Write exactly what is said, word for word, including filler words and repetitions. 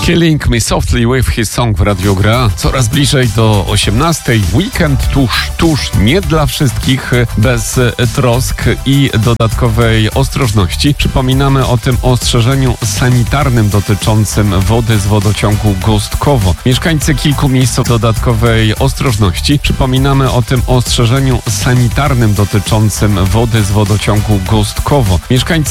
Killing Me Softly with His Song w Radio Gra. Coraz bliżej do osiemnastej. Weekend tuż, tuż, nie dla wszystkich, bez trosk i dodatkowej ostrożności. Przypominamy o tym ostrzeżeniu sanitarnym dotyczącym wody z wodociągu Gostkowo. Mieszkańcy kilku miejsc dodatkowej ostrożności. Przypominamy o tym ostrzeżeniu sanitarnym dotyczącym wody z wodociągu Gostkowo. Mieszkańcy